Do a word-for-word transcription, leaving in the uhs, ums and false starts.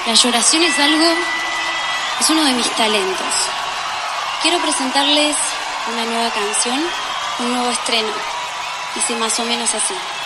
La lloración es algo, es uno de mis talentos. Quiero presentarles una nueva canción, un nuevo estreno. Dice más o menos así.